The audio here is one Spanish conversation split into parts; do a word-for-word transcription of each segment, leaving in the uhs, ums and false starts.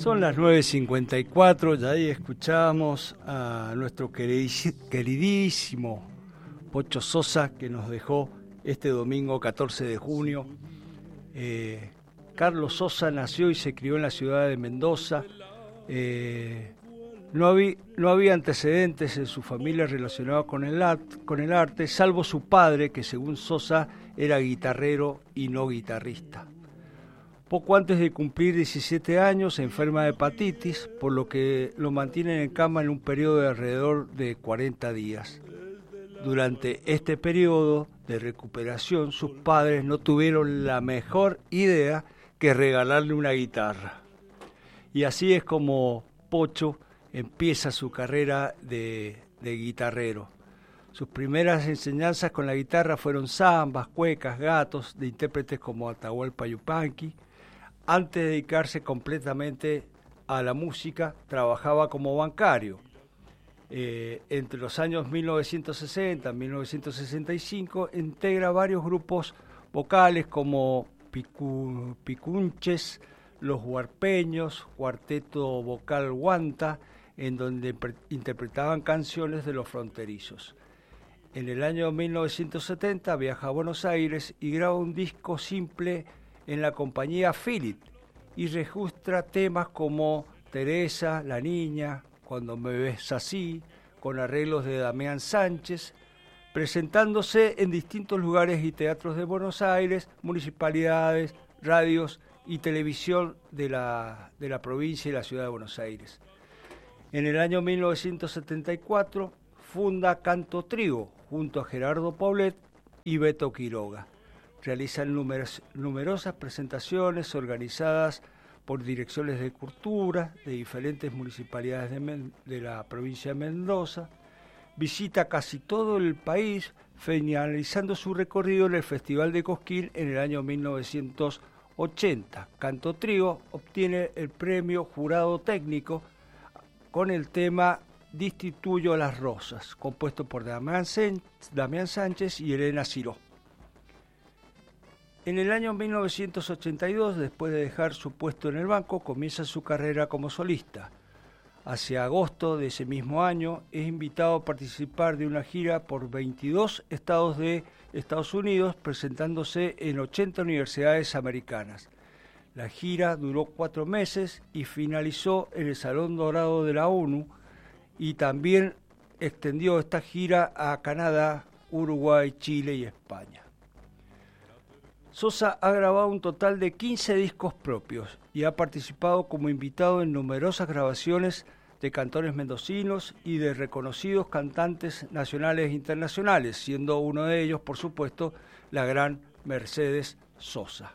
Son las nueve cincuenta y cuatro, ya ahí escuchamos a nuestro queridísimo Pocho Sosa, que nos dejó este domingo catorce de junio. Eh, Carlos Sosa nació y se crió en la ciudad de Mendoza. Eh, no, había, no había antecedentes en su familia relacionados con el, art, con el arte, salvo su padre, que según Sosa era guitarrero y no guitarrista. Poco antes de cumplir diecisiete años se enferma de hepatitis, por lo que lo mantienen en cama en un periodo de alrededor de cuarenta días. Durante este periodo de recuperación, sus padres no tuvieron la mejor idea que regalarle una guitarra. Y así es como Pocho empieza su carrera de, de guitarrero. Sus primeras enseñanzas con la guitarra fueron zambas, cuecas, gatos, de intérpretes como Atahualpa Yupanqui. Antes de dedicarse completamente a la música, trabajaba como bancario. Eh, entre los años mil novecientos sesenta y mil novecientos sesenta y cinco integra varios grupos vocales como Picu, Picunches, Los Huarpeños, Cuarteto Vocal Guanta, en donde interpretaban canciones de los fronterizos. En el año mil novecientos setenta viaja a Buenos Aires y graba un disco simple en la compañía Philip y registra temas como Teresa, La Niña, Cuando me ves así, con arreglos de Damián Sánchez, presentándose en distintos lugares y teatros de Buenos Aires, municipalidades, radios y televisión de la, de la provincia y la ciudad de Buenos Aires. En el año mil novecientos setenta y cuatro funda Canto Trío junto a Gerardo Paulet y Beto Quiroga. Realizan numeros, numerosas presentaciones organizadas por direcciones de cultura de diferentes municipalidades de, Men, de la provincia de Mendoza. Visita casi todo el país, finalizando su recorrido en el Festival de Cosquín en el año mil novecientos ochenta. Canto Trío obtiene el premio Jurado Técnico con el tema Destituyo las Rosas, compuesto por Damián Sánchez y Elena Ciró. En el año mil novecientos ochenta y dos, después de dejar su puesto en el banco, comienza su carrera como solista. Hacia agosto de ese mismo año es invitado a participar de una gira por veintidós estados de Estados Unidos, presentándose en ochenta universidades americanas. La gira duró cuatro meses y finalizó en el Salón Dorado de la ONU, y también extendió esta gira a Canadá, Uruguay, Chile y España. Sosa ha grabado un total de quince discos propios y ha participado como invitado en numerosas grabaciones de cantores mendocinos y de reconocidos cantantes nacionales e internacionales, siendo uno de ellos, por supuesto, la gran Mercedes Sosa.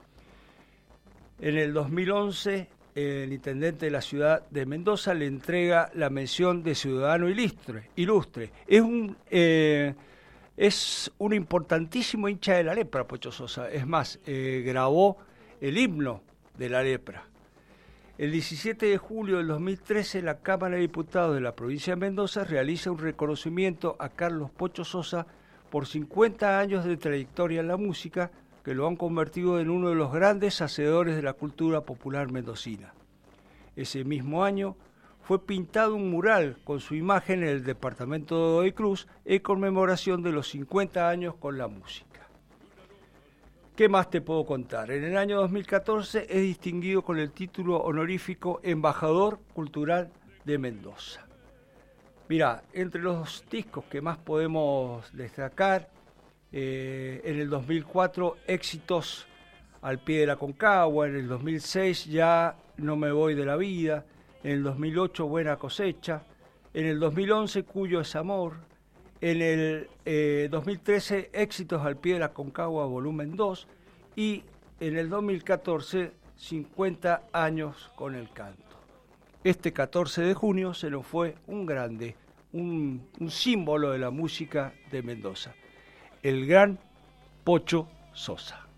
En el dos mil once, el intendente de la ciudad de Mendoza le entrega la mención de ciudadano ilustre. ilustre. Es un... Eh, Es un importantísimo hincha de la lepra, Pocho Sosa. Es más, eh, grabó el himno de la lepra. El diecisiete de julio del dos mil trece, la Cámara de Diputados de la provincia de Mendoza realiza un reconocimiento a Carlos Pocho Sosa por cincuenta años de trayectoria en la música, que lo han convertido en uno de los grandes hacedores de la cultura popular mendocina. Ese mismo año fue pintado un mural con su imagen en el departamento de Godoy Cruz en conmemoración de los cincuenta años con la música. ¿Qué más te puedo contar? En el año dos mil catorce es distinguido con el título honorífico Embajador Cultural de Mendoza. Mirá, entre los discos que más podemos destacar, eh, en el dos mil cuatro, Éxitos al pie de la Concagua, en el dos mil seis ya No me voy de la vida, en el dos mil ocho Buena cosecha, en el dos mil once Cuyo es amor, en el eh, dos mil trece Éxitos al pie de la Concagua volumen dos y en el dos mil catorce cincuenta años con el canto. Este catorce de junio se nos fue un grande, un, un símbolo de la música de Mendoza, el gran Pocho Sosa.